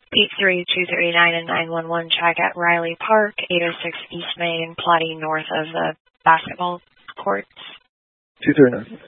83239 and 911 check at Riley Park, 806 East Main, plotting north of the basketball courts. 239.